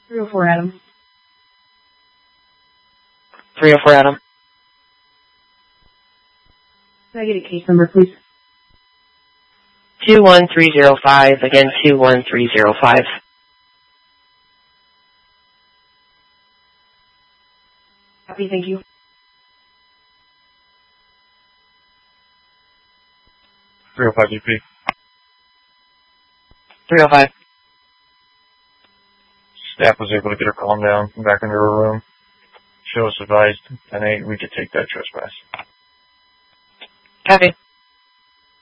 304 Adam. 304 Adam. Can I get a case number, please? 21305. Again, 21305. Copy, thank you. 305 UP. 305. Staff was able to get her calmed down back into her room. Show us advised 10-8, we could take that trespass. Copy.